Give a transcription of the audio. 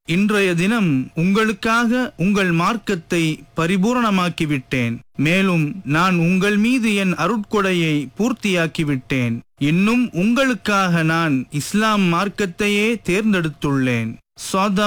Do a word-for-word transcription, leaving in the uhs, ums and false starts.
இன்றைய தினம் உங்களுக்காக உங்கள் மார்க்கத்தை பரிபூரணமாக்கிவிட்டேன். மேலும் நான் உங்கள் மீது என் அருட்கொடையை பூர்த்தியாக்கிவிட்டேன். இன்னும் உங்களுக்காக நான் இஸ்லாம் மார்க்கத்தையே தேர்ந்தெடுத்துள்ளேன்.